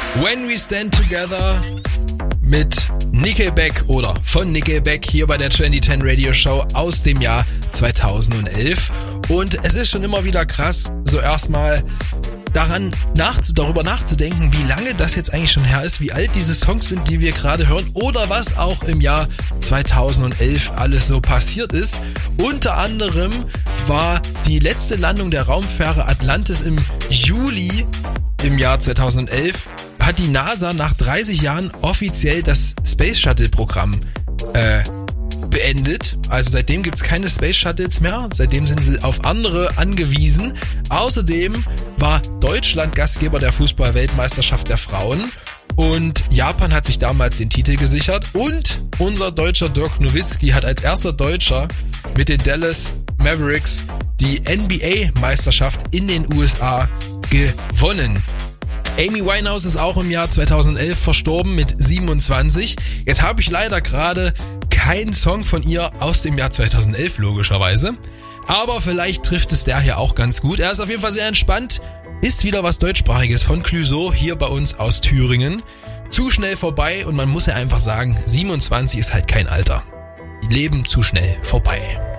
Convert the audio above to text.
When We Stand Together mit Nickelback oder von Nickelback hier bei der Trendy 10 Radio Show aus dem Jahr 2011. Und es ist schon immer wieder krass, so erstmal darüber nachzudenken, wie lange das jetzt eigentlich schon her ist, wie alt diese Songs sind, die wir gerade hören oder was auch im Jahr 2011 alles so passiert ist. Unter anderem war die letzte Landung der Raumfähre Atlantis im Juli im Jahr 2011, hat die NASA nach 30 Jahren offiziell das Space Shuttle Programm beendet. Also seitdem gibt's keine Space Shuttles mehr. Seitdem sind sie auf andere angewiesen. Außerdem war Deutschland Gastgeber der Fußball-Weltmeisterschaft der Frauen. Und Japan hat sich damals den Titel gesichert. Und unser deutscher Dirk Nowitzki hat als erster Deutscher mit den Dallas Mavericks die NBA-Meisterschaft in den USA gewonnen. Amy Winehouse ist auch im Jahr 2011 verstorben mit 27. Jetzt habe ich leider gerade keinen Song von ihr aus dem Jahr 2011, logischerweise. Aber vielleicht trifft es der hier auch ganz gut. Er ist auf jeden Fall sehr entspannt. Ist wieder was Deutschsprachiges von Clouseau hier bei uns aus Thüringen. Zu schnell vorbei und man muss ja einfach sagen, 27 ist halt kein Alter. Leben zu schnell vorbei.